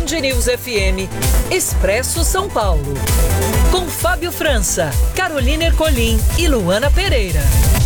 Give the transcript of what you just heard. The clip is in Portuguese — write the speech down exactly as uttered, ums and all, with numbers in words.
Band News F M, Expresso São Paulo. Com Fábio França, Carolina Ercolim e Luana Pereira.